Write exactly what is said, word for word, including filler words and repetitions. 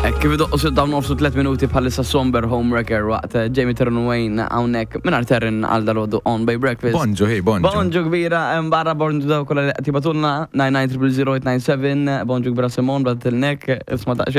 Kif doqqos dawn nofsu tliet minuti bħalissa somber homewrecker waqt Jamie Terran Wayne hawnhekk mingħajr Terran għal dalodu on by breakfast. Bonġu, hej, bonġu. Bonġu kbira barra bonġu daw kollha tibatulna nine nine zero zero eight nine seven bonġu kbira Simon bad il-nek isma' daqsxejn.